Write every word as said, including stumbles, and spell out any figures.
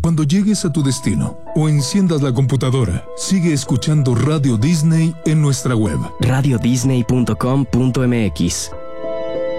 Cuando llegues a tu destino o enciendas la computadora, sigue escuchando Radio Disney en nuestra web. radio disney punto com punto m x